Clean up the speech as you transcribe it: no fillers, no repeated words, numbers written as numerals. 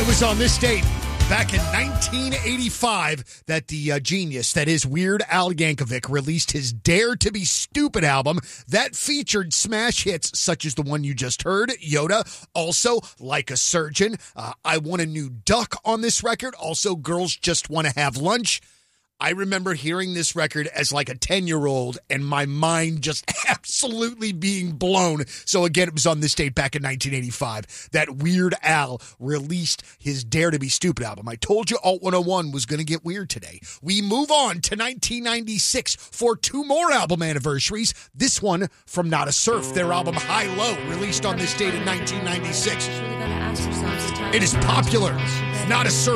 was on this date back in 1985 that the genius that is Weird Al Yankovic released his Dare to Be Stupid album that featured smash hits such as the one you just heard, Yoda, also Like a Surgeon, I Want a New Duck on this record, also Girls Just Want to Have Lunch. I remember hearing this record as like a 10-year-old and my mind just absolutely being blown. So again, it was on this date back in 1985 that Weird Al released his Dare to Be Stupid album. I told you Alt 101 was going to get weird today. We move on to 1996 for two more album anniversaries. This one from Not a Surf, their album High Low, released on this date in 1996. It is popular. Not a Surf.